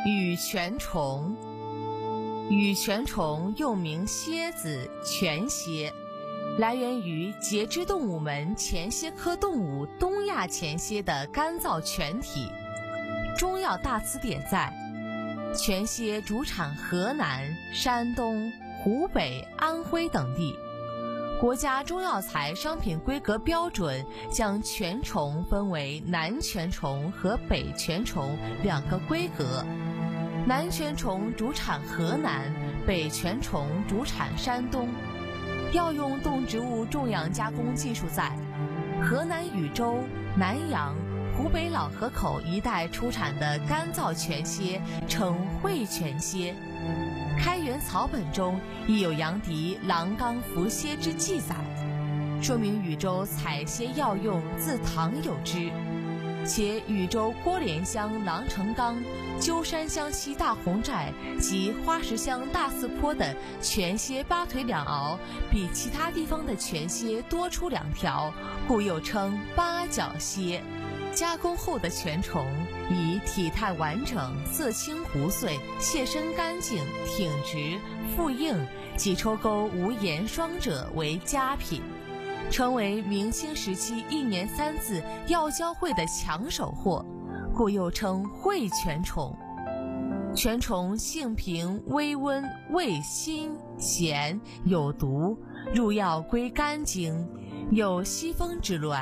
羽泉虫。羽泉虫又名蝎子、泉蝎，来源于节肢动物门前蝎科动物东亚前蝎的干燥泉体。中药大词典载，泉蝎主产河南、山东、湖北、安徽等地。国家中药材商品规格标准将泉虫分为南泉虫和北泉虫两个规格。南泉虫主产河南，北泉虫主产山东。药用动植物种养加工技术在河南禹州、南阳、湖北老河口一带出产的干燥泉蝎称会泉蝎。开元草本中亦有杨迪郎冈伏蝎之记载，说明禹州采蝎药用自唐有之。且禹州郭连乡郎城冈、鸠山乡西大红寨及花石乡大寺坡的泉蝎八腿两螯比其他地方的泉蝎多出2条，故又称八角蝎。加工后的泉虫以体态完整、色清无碎、蟹身干净、挺直、腹硬及抽沟无盐霜者为佳品，成为明清时期1年3次药交会的抢手货，故又称会泉虫。泉虫性平微温，味辛咸，有毒，入药归肝经，有息风止挛